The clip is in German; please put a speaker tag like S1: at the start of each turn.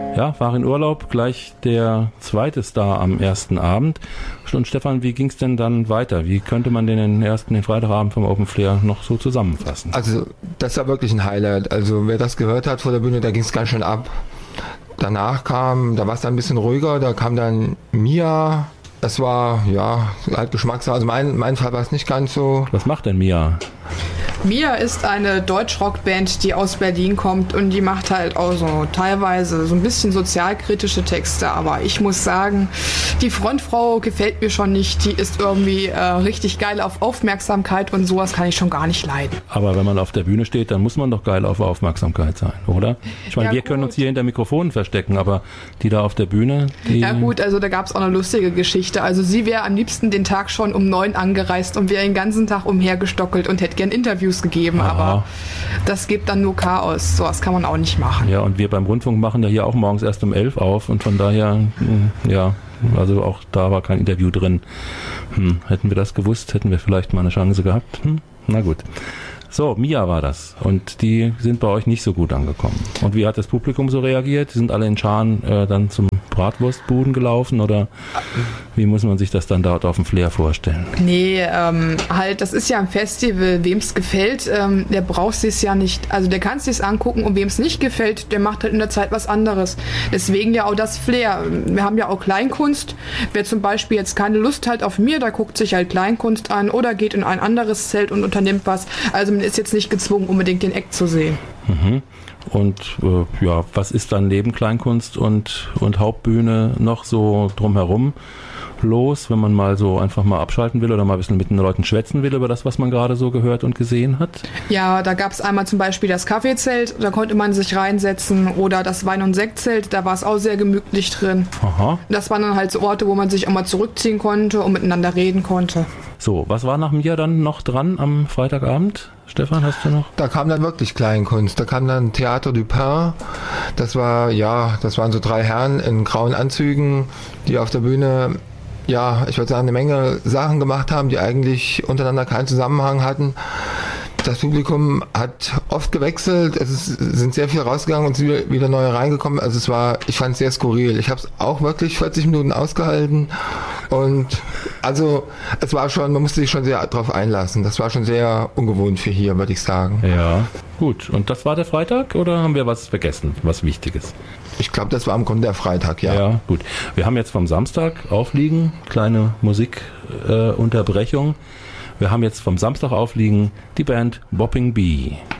S1: Ja, war in Urlaub, gleich der zweite Star am ersten Abend. Und Stefan, wie ging es denn dann weiter? Wie könnte man den Freitagabend vom Open Flair noch so zusammenfassen?
S2: Also das war wirklich ein Highlight. Also wer das gehört hat vor der Bühne, da ging es ganz schön ab. Danach da war es dann ein bisschen ruhiger, da kam dann Mia. Das war, ja, halt Geschmackssache. Also mein Fall war es nicht ganz so.
S1: Was macht denn Mia?
S3: Mia ist eine Deutschrockband, die aus Berlin kommt und die macht halt auch so teilweise so ein bisschen sozialkritische Texte, aber ich muss sagen, die Frontfrau gefällt mir schon nicht, die ist irgendwie richtig geil auf Aufmerksamkeit und sowas kann ich schon gar nicht leiden.
S1: Aber wenn man auf der Bühne steht, dann muss man doch geil auf Aufmerksamkeit sein, oder? Ich meine, ja, wir können uns hier hinter Mikrofonen verstecken, aber die da auf der Bühne, die...
S3: Ja gut, also da gab es auch eine lustige Geschichte, also sie wäre am liebsten den Tag schon um 9 angereist und wäre den ganzen Tag umhergestockelt und hätte gern Interviews gegeben,
S1: Aha.
S3: Aber das gibt dann nur Chaos. Sowas kann man auch nicht machen.
S1: Ja, und wir beim Rundfunk machen ja hier auch morgens erst um 11 auf und von daher, ja, also auch da war kein Interview drin. Hätten wir das gewusst, hätten wir vielleicht mal eine Chance gehabt. Na gut. So, Mia war das. Und die sind bei euch nicht so gut angekommen. Und wie hat das Publikum so reagiert? Die sind alle in Scharen dann zum Bratwurstbuden gelaufen oder wie muss man sich das dann dort auf dem Flair vorstellen?
S3: Nee, halt, das ist ja ein Festival, wem es gefällt, der braucht es ja nicht, also der kann es sich angucken und wem es nicht gefällt, der macht halt in der Zeit was anderes. Deswegen ja auch das Flair. Wir haben ja auch Kleinkunst. Wer zum Beispiel jetzt keine Lust hat auf mir, der guckt sich halt Kleinkunst an oder geht in ein anderes Zelt und unternimmt was. Also man ist jetzt nicht gezwungen, unbedingt den Act zu sehen.
S1: Mhm. Und ja, was ist dann neben Kleinkunst und Hauptbühne noch so drumherum los, wenn man mal so einfach mal abschalten will oder mal ein bisschen mit den Leuten schwätzen will über das, was man gerade so gehört und gesehen hat?
S3: Ja, da gab es einmal zum Beispiel das Kaffeezelt, da konnte man sich reinsetzen oder das Wein- und Sektzelt, da war es auch sehr gemütlich drin.
S1: Aha.
S3: Das waren dann halt so Orte, wo man sich auch mal zurückziehen konnte und miteinander reden konnte.
S1: So, was war nach mir dann noch dran am Freitagabend? Stefan, hast du noch?
S2: Da kam dann wirklich Kleinkunst. Da kam dann Théâtre du Pain. Das waren so 3 Herren in grauen Anzügen, die auf der Bühne, ja, ich würde sagen, eine Menge Sachen gemacht haben, die eigentlich untereinander keinen Zusammenhang hatten. Das Publikum hat oft gewechselt, sind sehr viele rausgegangen und sind wieder neue reingekommen. Also ich fand es sehr skurril. Ich habe es auch wirklich 40 Minuten ausgehalten und also es war schon, man musste sich schon sehr darauf einlassen. Das war schon sehr ungewohnt für hier, würde ich sagen.
S1: Ja, gut. Und das war der Freitag oder haben wir was vergessen, was Wichtiges?
S2: Ich glaube, das war im Grunde der Freitag, ja.
S1: Ja, gut. Wir haben jetzt vom Samstag aufliegen, kleine Musikunterbrechung. Wir haben jetzt vom Samstag aufliegen die Band Bopping Bee.